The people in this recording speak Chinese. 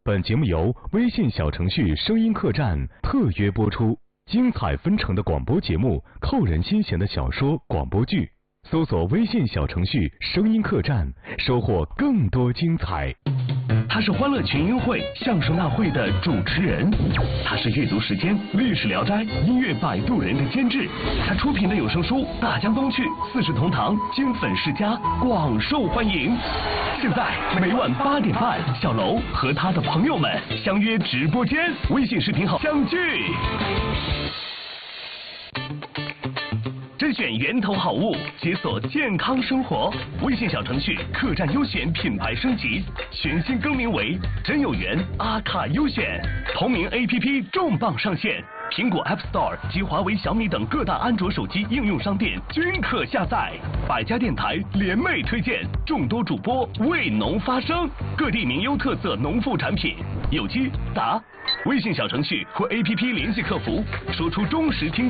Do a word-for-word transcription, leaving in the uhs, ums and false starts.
本节目由微信小程序声音客栈特约播出，精彩纷呈的广播节目，扣人心弦的小说广播剧，搜索微信小程序声音客栈，收获更多精彩。 他是欢乐群英会相声大会的主持人，他是阅读时间历史聊斋音乐摆渡人的监制，他出品的有声书《大江东去》《四世同堂》金粉世家广受欢迎。现在每晚八点半，小楼和他的朋友们相约直播间，微信视频号相聚。甄选源头好物，解锁健康生活。微信小程序客栈优选品牌升级，全新更名为真有缘阿卡优选。同名 A P P 重磅上线，苹果 App Store 及华为、小米等各大安卓手机应用商店均可下载。百家电台联袂推荐，众多主播为农发声，各地名优特色农副产品，有机杂。微信小程序或 A P P 联系客服，说出忠实听。